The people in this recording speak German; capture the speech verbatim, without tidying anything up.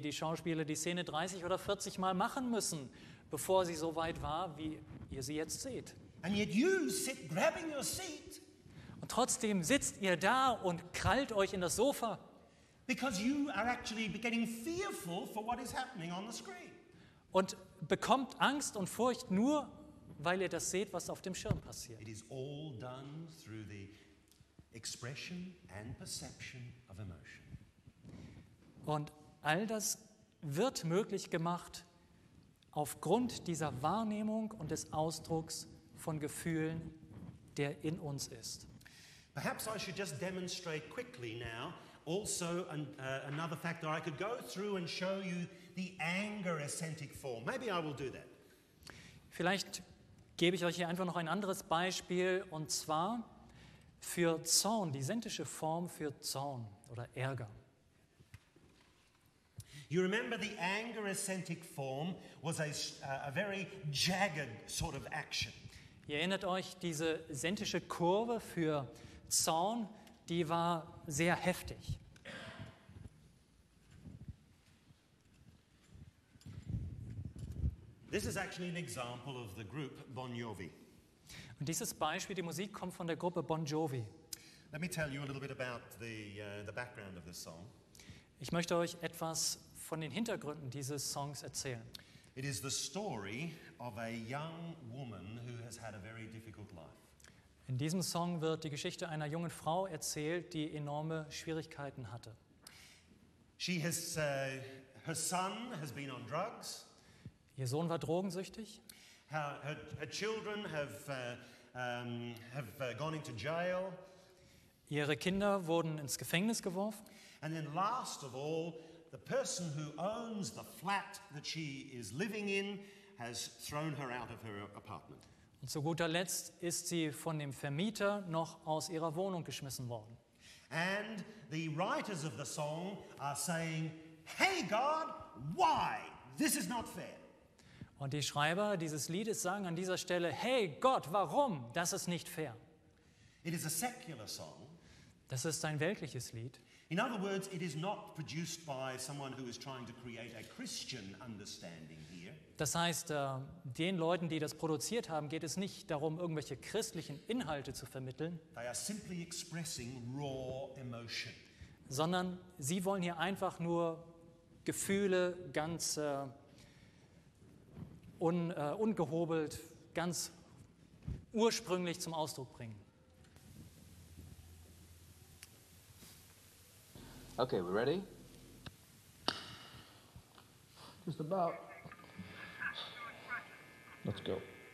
die Schauspieler die Szene dreißig oder vierzig Mal machen müssen, bevor sie so weit war, wie ihr sie jetzt seht. And yet you sit grabbing your seat Und trotzdem sitzt ihr da und krallt euch in das Sofa, because you are actually getting fearful for what is happening on the screen. und bekommt Angst und Furcht nur, weil ihr das seht, was auf dem Schirm passiert. It is all done through the expression and perception of emotion. Und all das wird möglich gemacht aufgrund dieser Wahrnehmung und des Ausdrucks von Gefühlen, der in uns ist. Perhaps I should just demonstrate quickly now also an, uh, another factor. I could go through and show you the anger ascentic form. Maybe I will do that. Vielleicht gebe ich euch hier einfach noch ein anderes Beispiel, und zwar für Zorn, die sentische Form für Zorn oder Ärger. You remember the anger ascentic form was a, uh, a very jagged sort of action. Ihr erinnert euch, diese sentische Kurve für Zorn, die war sehr heftig. This is actually an example of the group Bon Jovi. Und dieses Beispiel, die Musik, kommt von der Gruppe Bon Jovi. Let me tell you a little bit about the, uh, the background of this song. Ich möchte euch etwas von den Hintergründen dieses Songs erzählen. It is the story of a young woman who has had a very difficult life. In diesem Song wird die Geschichte einer jungen Frau erzählt, die enorme Schwierigkeiten hatte. She has, uh, her son has been on drugs. Ihr Sohn war drogensüchtig. Her, her, her children have, uh, um, have uh, gone into jail. Ihre Kinder wurden ins Gefängnis geworfen. And then last of all, the person who owns the flat that she is living in has thrown her out of her apartment. Und zu guter Letzt ist sie von dem Vermieter noch aus ihrer Wohnung geschmissen worden. And the writers of the song are saying, "Hey God, why? This is not fair." Und die Schreiber dieses Liedes sagen an dieser Stelle: Hey Gott, warum? Das ist nicht fair. It is a secular song. Das ist ein weltliches Lied. In other words, it is not produced by someone who is trying to create a Christian understanding here. Das heißt, äh, den Leuten, die das produziert haben, geht es nicht darum, irgendwelche christlichen Inhalte zu vermitteln, They are simply expressing raw emotion. sondern sie wollen hier einfach nur Gefühle ganz äh, un, äh, ungehobelt, ganz ursprünglich zum Ausdruck bringen. Okay, we ready? Just about. Let's go.